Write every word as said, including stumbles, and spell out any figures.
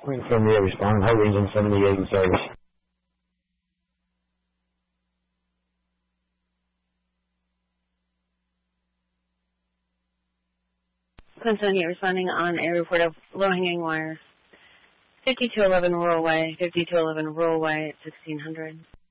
Queen Premier responding, High Region seventy-eight in service. Queen seventy-eight responding on a report of low-hanging wire. fifty-two eleven Rural Way, fifty-two eleven Rural Way at sixteen hundred.